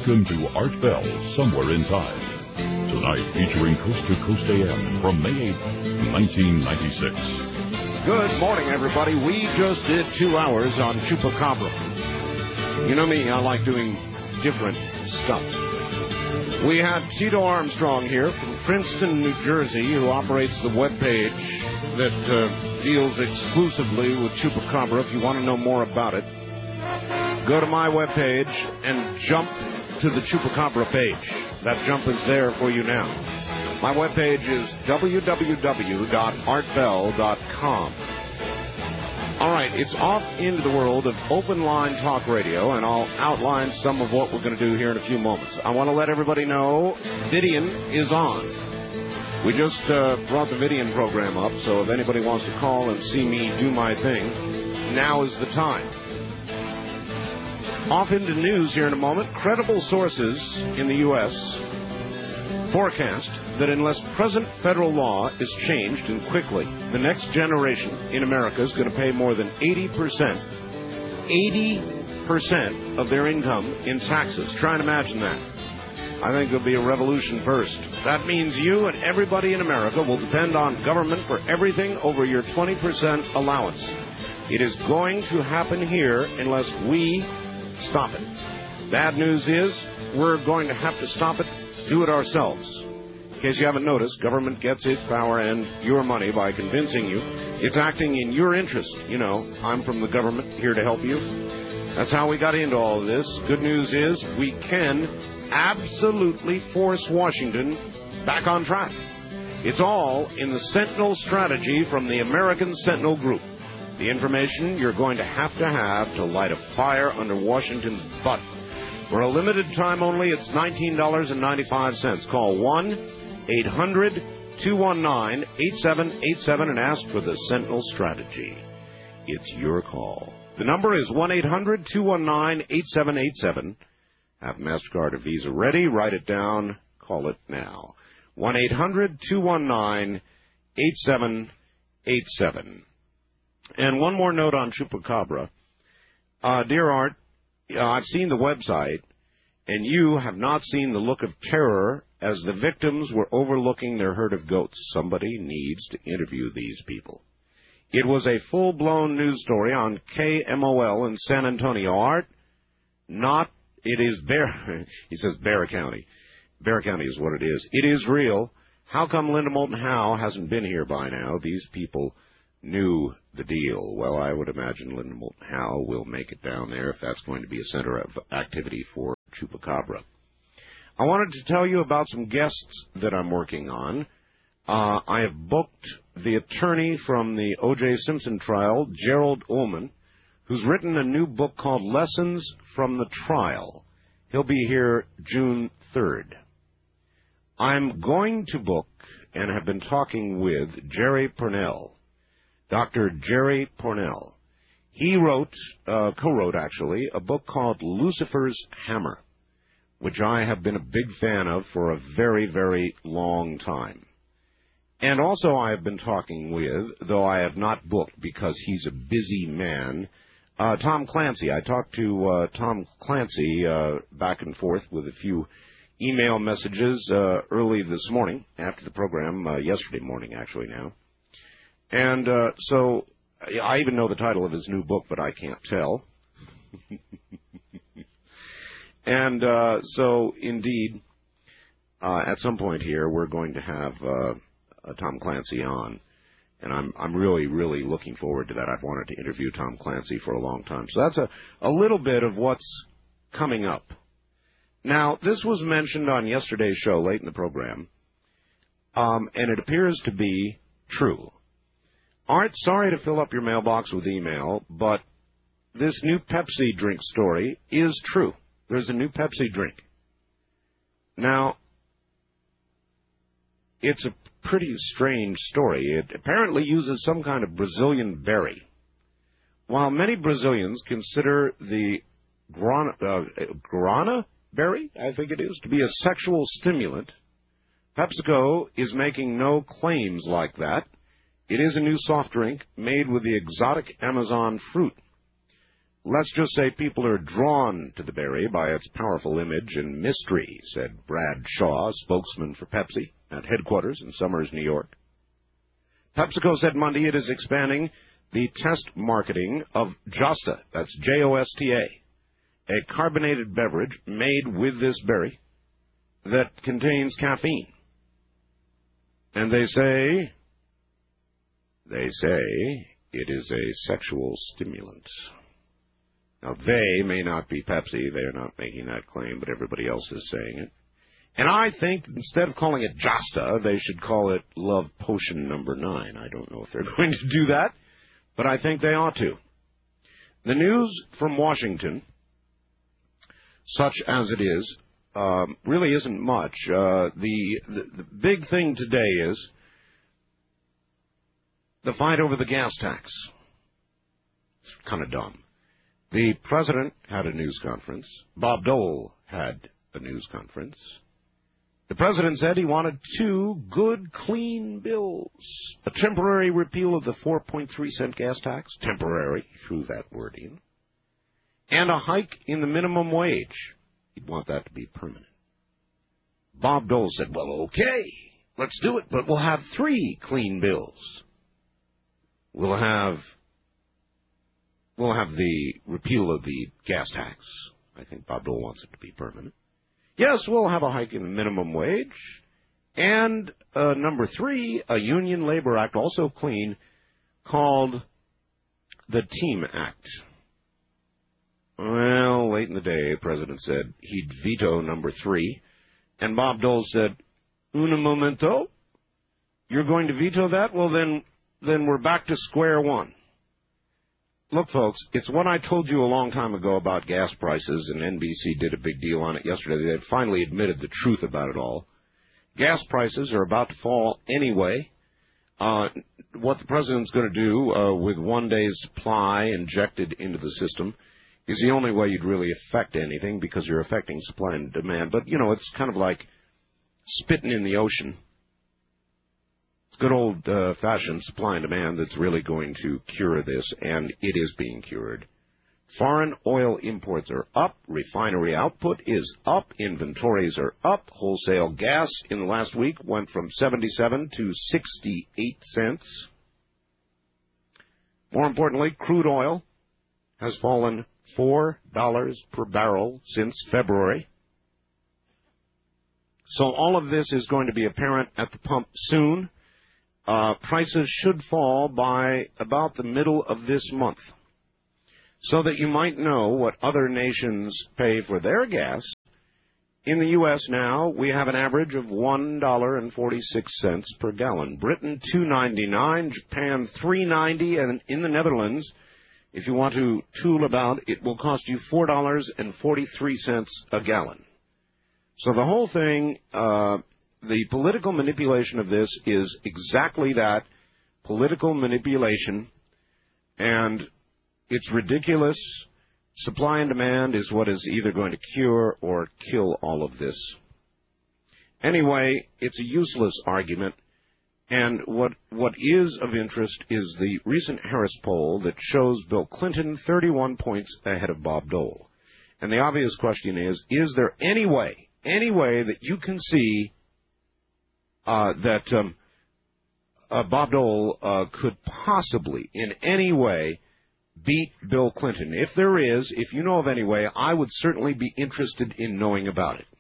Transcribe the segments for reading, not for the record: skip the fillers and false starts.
Welcome to Art Bell, Somewhere in Time. Tonight featuring Coast to Coast AM from May 8th, 1996. Good morning, everybody. We just did 2 hours on Chupacabra. You know me, I like doing different stuff. We had Tito Armstrong here from Princeton, New Jersey, who operates the webpage that deals exclusively with Chupacabra. If you want to know more about it, go to my webpage and jump to the Chupacabra page. That jump is there for you now. My webpage is www.artbell.com. All right, it's off into the world of open line talk radio, and I'll outline some of what we're going to do here in a few moments. I want to let everybody know Vidian is on. We just brought the Vidian program up, so if anybody wants to call and see me do my thing, now is the time. Off into news here in a moment. Credible sources in the U.S. forecast that unless present federal law is changed and quickly, the next generation in America is going to pay more than 80% of their income in taxes. Try and imagine that. I think there'll be a revolution first. That means you and everybody in America will depend on government for everything over your 20% allowance. It is going to happen here unless we stop it. Bad news is we're going to have to stop it, do it ourselves. In case you haven't noticed, government gets its power and your money by convincing you it's acting in your interest. You know, I'm from the government, here to help you. That's how we got into all of this. Good news is we can absolutely force Washington back on track. It's all in the Sentinel strategy from the American Sentinel Group. The information you're going to have to light a fire under Washington's butt. For a limited time only, it's $19.95. Call 1-800-219-8787 and ask for the Sentinel strategy. It's your call. The number is 1-800-219-8787. Have MasterCard or Visa ready. Write it down. Call it now. 1-800-219-8787. And one more note on Chupacabra. Dear Art, I've seen the website, and you have not seen the look of terror as the victims were overlooking their herd of goats. Somebody needs to interview these people. It was a full-blown news story on KMOL in San Antonio. Art, it is he says Bexar County. Bexar County is what it is. It is real. How come Linda Moulton Howe hasn't been here by now? These people knew the deal. Well, I would imagine Linda Moulton Howe will make it down there if that's going to be a center of activity for Chupacabra. I wanted to tell you about some guests that I'm working on. I have booked the attorney from the O.J. Simpson trial, Gerald Ullman, who's written a new book called Lessons from the Trial. He'll be here June 3rd. I'm going to book and have been talking with Jerry Pournelle, Dr. Jerry Pournelle. He co-wrote, actually, a book called Lucifer's Hammer, which I have been a big fan of for a very, very long time. And also I have been talking with, though I have not booked because he's a busy man, Tom Clancy. I talked to Tom Clancy back and forth with a few email messages early this morning, after the program, yesterday morning actually now. And so I even know the title of his new book, but I can't tell. And so, indeed, at some point here, we're going to have Tom Clancy on. And I'm really, really looking forward to that. I've wanted to interview Tom Clancy for a long time. So that's a little bit of what's coming up. Now, this was mentioned on yesterday's show, late in the program, and it appears to be true. Art, sorry to fill up your mailbox with email, but this new Pepsi drink story is true. There's a new Pepsi drink. Now, it's a pretty strange story. It apparently uses some kind of Brazilian berry. While many Brazilians consider the guarana berry, I think it is, to be a sexual stimulant, PepsiCo is making no claims like that. It is a new soft drink made with the exotic Amazon fruit. let's just say people are drawn to the berry by its powerful image and mystery, said Brad Shaw, spokesman for Pepsi at headquarters in Somers, New York. PepsiCo said Monday it is expanding the test marketing of Josta, that's Josta, a carbonated beverage made with this berry that contains caffeine. And they say it is a sexual stimulant. Now, they may not be Pepsi. They are not making that claim, but everybody else is saying it. And I think instead of calling it Josta, they should call it Love Potion Number 9. I don't know if they're going to do that, but I think they ought to. The news from Washington, such as it is, really isn't much. The big thing today is the fight over the gas tax. It's kind of dumb. The president had a news conference. Bob Dole had a news conference. The president said he wanted 2 good, clean bills. A temporary repeal of the 4.3-cent gas tax. Temporary, threw that word in. And a hike in the minimum wage. He'd want that to be permanent. Bob Dole said, well, okay, let's do it, but we'll have 3 clean bills. We'll have the repeal of the gas tax. I think Bob Dole wants it to be permanent. Yes, we'll have a hike in the minimum wage. And number 3, a Union Labor Act, also clean, called the TEAM Act. Well, late in the day, the president said he'd veto number 3. And Bob Dole said, un momento? You're going to veto that? Well, then we're back to square one. Look, folks, it's what I told you a long time ago about gas prices, and NBC did a big deal on it yesterday. They finally admitted the truth about it all. Gas prices are about to fall anyway. What the president's going to do with one day's supply injected into the system is the only way you'd really affect anything, because you're affecting supply and demand. But, you know, it's kind of like spitting in the ocean. It's good old-fashioned supply and demand that's really going to cure this, and it is being cured. Foreign oil imports are up. Refinery output is up. Inventories are up. Wholesale gas in the last week went from 77 to 68 cents. More importantly, crude oil has fallen $4 per barrel since February. So all of this is going to be apparent at the pump soon. Prices should fall by about the middle of this month, so that you might know what other nations pay for their gas. In the U.S. now, we have an average of $1.46 per gallon. Britain, $2.99, Japan, $3.90, and in the Netherlands, if you want to tool about, it will cost you $4.43 a gallon. So the whole thing, the political manipulation of this is exactly that, political manipulation, and it's ridiculous. Supply and demand is what is either going to cure or kill all of this. Anyway, it's a useless argument, and what is of interest is the recent Harris poll that shows Bill Clinton 31 points ahead of Bob Dole. And the obvious question is there any way that you can see that Bob Dole could possibly in any way beat Bill Clinton? If there is, if you know of any way, I would certainly be interested in knowing about it.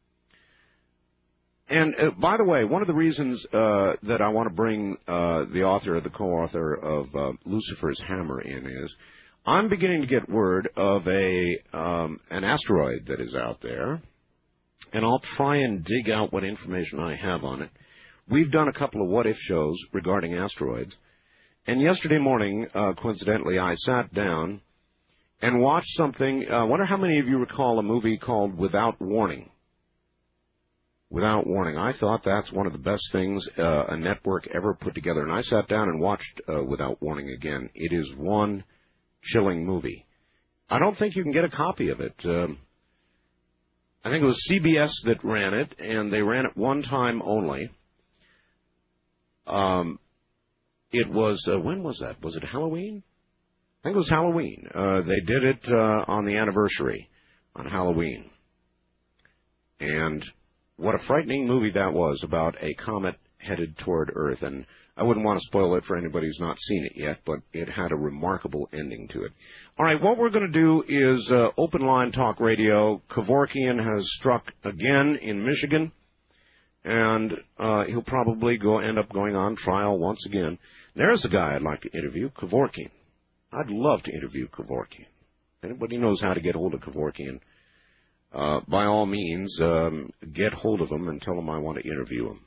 And by the way, one of the reasons that I want to bring the co-author of Lucifer's Hammer in is I'm beginning to get word of an asteroid that is out there, and I'll try and dig out what information I have on it. We've done a couple of what-if shows regarding asteroids. And yesterday morning, coincidentally, I sat down and watched something. I wonder how many of you recall a movie called Without Warning. Without Warning. I thought that's one of the best things a network ever put together. And I sat down and watched Without Warning again. It is one chilling movie. I don't think you can get a copy of it. I think it was CBS that ran it, and they ran it one time only. It was, when was that? Was it Halloween? think it was Halloween. They did it on the anniversary, on Halloween. And what a frightening movie that was about a comet headed toward Earth. And I wouldn't want to spoil it for anybody who's not seen it yet, but it had a remarkable ending to it. All right, what we're going to do is open line talk radio. Kevorkian has struck again in Michigan, and he'll probably end up going on trial once again. There's a guy I'd like to interview, Kevorkian. I'd love to interview Kevorkian. Anybody knows how to get hold of Kevorkian, by all means, get hold of him and tell him I want to interview him.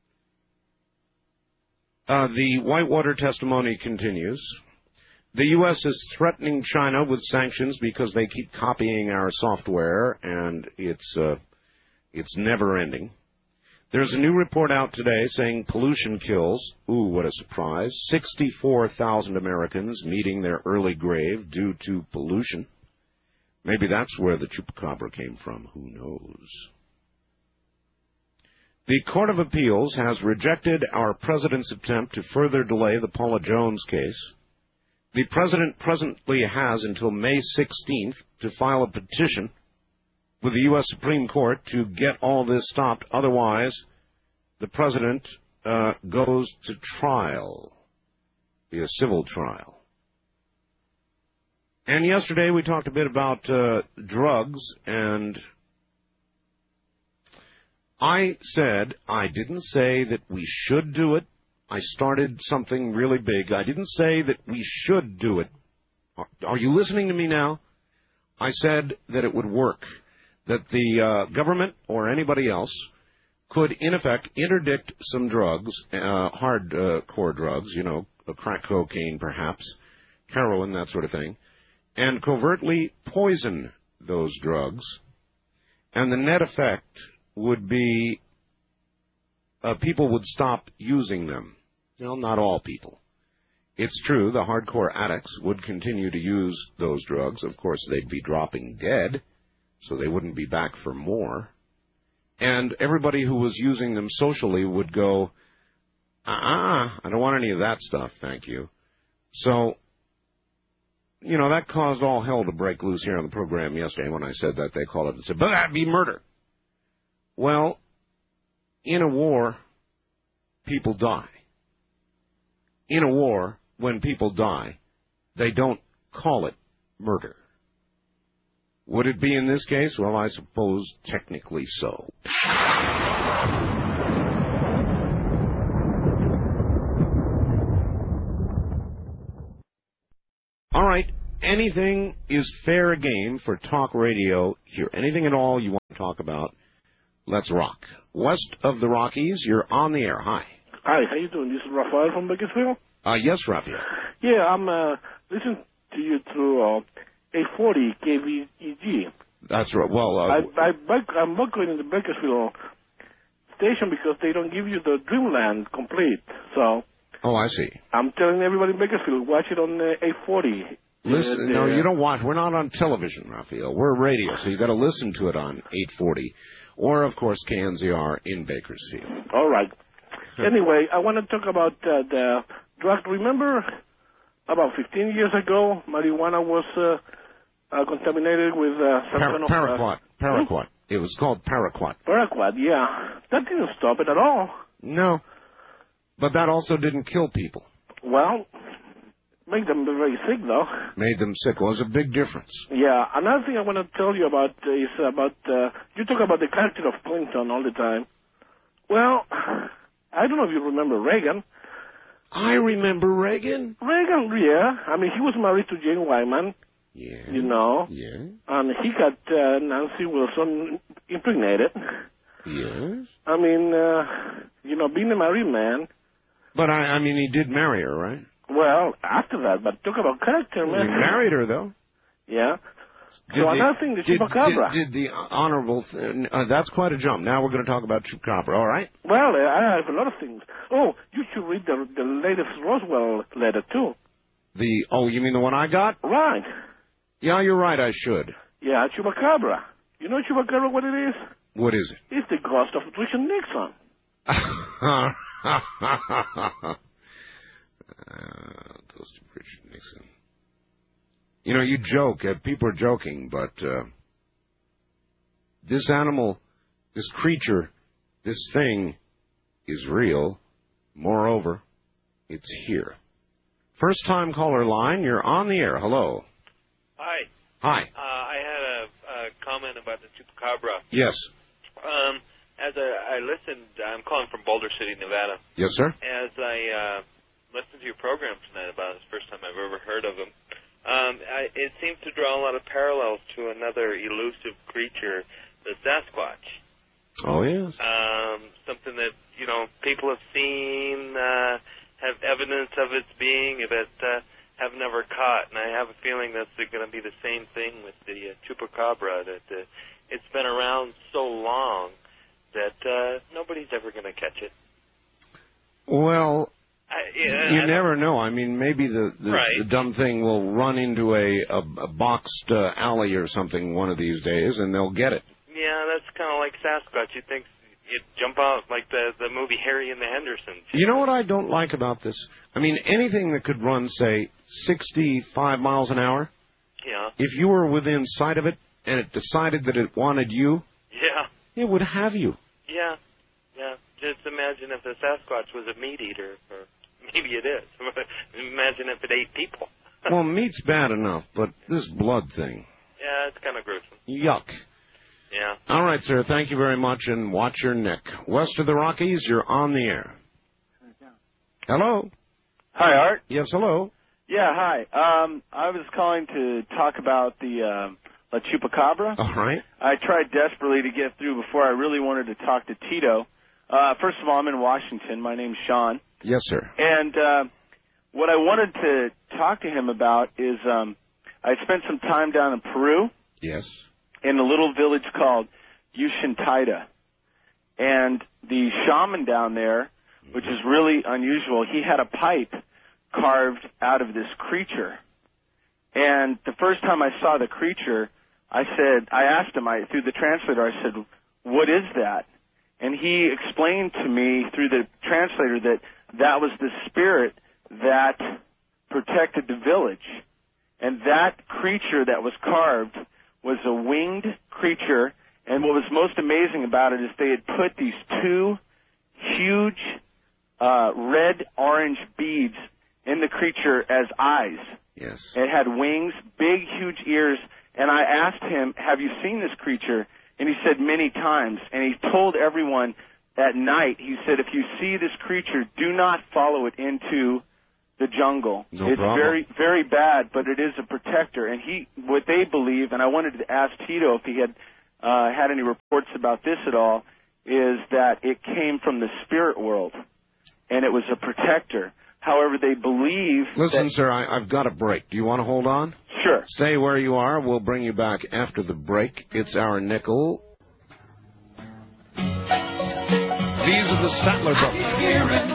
The Whitewater testimony continues. The U.S. is threatening China with sanctions because they keep copying our software, and it's never ending. There's a new report out today saying pollution kills. Ooh, what a surprise. 64,000 Americans meeting their early grave due to pollution. Maybe that's where the chupacabra came from. Who knows? The Court of Appeals has rejected our president's attempt to further delay the Paula Jones case. The president presently has until May 16th to file a petition with the U.S. Supreme Court to get all this stopped. Otherwise, the president goes to trial, be a civil trial. And yesterday we talked a bit about drugs, and I said I didn't say that we should do it. I started something really big. I didn't say that we should do it. Are you listening to me now? I said that it would work, that the government or anybody else could, in effect, interdict some drugs, hardcore drugs, crack cocaine perhaps, heroin, that sort of thing, and covertly poison those drugs. And the net effect would be people would stop using them. Well, not all people. It's true, the hardcore addicts would continue to use those drugs. Of course, they'd be dropping dead, so they wouldn't be back for more. And everybody who was using them socially would go, I don't want any of that stuff, thank you. So, that caused all hell to break loose here on the program yesterday when I said that. They called it and said, but that'd be murder. Well, in a war, people die. In a war, when people die, they don't call it murder. Would it be in this case? Well, I suppose technically so. All right, anything is fair game for talk radio here. Anything at all you want to talk about, let's rock. West of the Rockies, you're on the air. Hi. Hi, how you doing? This is Rafael from Bakersfield. Yes, Rafael. Yeah, I'm listening to you through 840 KVEG. That's right. Well, I'm not in the Bakersfield station because they don't give you the Dreamland complete. So. Oh, I see. I'm telling everybody in Bakersfield, watch it on 840. Listen, no, you don't watch. We're not on television, Rafael. We're radio, so you got to listen to it on 840, or of course KNZR in Bakersfield. All right. Anyway, I want to talk about the drug. Remember, about 15 years ago, marijuana was contaminated with some kind of... Paraquat. Paraquat. It was called Paraquat. Paraquat, yeah. That didn't stop it at all. No. But that also didn't kill people. Well, made them very sick, though. Made them sick. Well, there's a big difference. Yeah. Another thing I want to tell you about is about... you talk about the character of Clinton all the time. Well... I don't know if you remember Reagan. I remember Reagan. Reagan, yeah. I mean, he was married to Jane Wyman. Yeah. Yeah. And he got Nancy Wilson impregnated. Yes. I mean, being a married man. But, I mean, he did marry her, right? Well, after that, but talk about character, man. He married her, though. Yeah. So another thing, the Chupacabra. Did the honorable... that's quite a jump. Now we're going to talk about Chupacabra, all right? Well, I have a lot of things. Oh, you should read the latest Roswell letter, too. You mean the one I got? Right. Yeah, you're right, I should. Yeah, Chupacabra. You know Chupacabra, what it is? What is it? It's the ghost of Richard Nixon. Ghost of Richard Nixon. You know, you joke, people are joking, but this animal, this creature, this thing is real. Moreover, it's here. First time caller line, you're on the air. Hello. Hi. Hi. I had a comment about the chupacabra. Yes. As I listened, I'm calling from Boulder City, Nevada. Yes, sir. As I listened to your program tonight about it, it's the first time I've ever heard of him. It seems to draw a lot of parallels to another elusive creature, the Sasquatch. Oh, yes. Something that, people have seen, have evidence of its being, but have never caught. And I have a feeling that's going to be the same thing with the chupacabra, that it's been around so long that nobody's ever going to catch it. Well, you never know. I mean, maybe the dumb thing will run into a boxed alley or something one of these days, and they'll get it. Yeah, that's kind of like Sasquatch. You think you'd jump out like the movie Harry and the Hendersons. You know what I don't like about this? I mean, anything that could run, say, 65 miles an hour, yeah. If you were within sight of it and it decided that it wanted you, yeah, it would have you. Yeah, yeah. Just imagine if the Sasquatch was a meat eater, or maybe it is. Imagine if it ate people. Well, meat's bad enough, but this blood thing. Yeah, it's kind of gruesome. Yuck. Yeah. All right, sir. Thank you very much, and watch your neck. West of the Rockies, you're on the air. Hello. Hi, Art. Yes, hello. Yeah, hi. I was calling to talk about the La Chupacabra. All right. I tried desperately to get through before I really wanted to talk to Tito. First of all, I'm in Washington. My name's Sean. Yes, sir. And what I wanted to talk to him about is I spent some time down in Peru. Yes. In a little village called Ushantida. And the shaman down there, which is really unusual, he had a pipe carved out of this creature. And the first time I saw the creature, I asked him through the translator, I said, "What is that?" And he explained to me through the translator that was the spirit that protected the village. And that creature that was carved was a winged creature, and what was most amazing about it is they had put these two huge red-orange beads in the creature as eyes. Yes. It had wings, big, huge ears, and I asked him, "Have you seen this creature?" And he said many times, and he told everyone at night, he said, "If you see this creature, do not follow it into the jungle. No it's problem. very, very bad, but it is a protector." And what they believe, and I wanted to ask Tito if he had had any reports about this at all, is that it came from the spirit world, and it was a protector. However, they believe. Listen, sir, I've got a break. Do you want to hold on? Sure. Stay where you are. We'll bring you back after the break. It's our nickel. These are the Statler brothers.